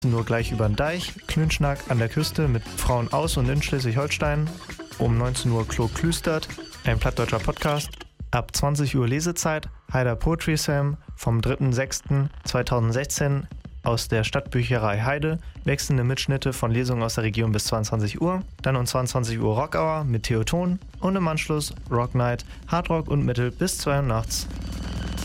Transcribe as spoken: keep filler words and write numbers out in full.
Nur gleich über den Deich, Klünschnack an der Küste mit Frauen aus und in Schleswig-Holstein. Um neunzehn Uhr Klo Klüstert, ein plattdeutscher Podcast. Ab zwanzig Uhr Lesezeit, Haider Poetry Slam vom dritter sechster zweitausendsechzehn aus der Stadtbücherei Heide. Wechselnde Mitschnitte von Lesungen aus der Region bis zweiundzwanzig Uhr. Dann um zweiundzwanzig Uhr Rock Hour mit Theoton und im Anschluss Rock Night, Hardrock und Metal bis zwei Uhr nachts.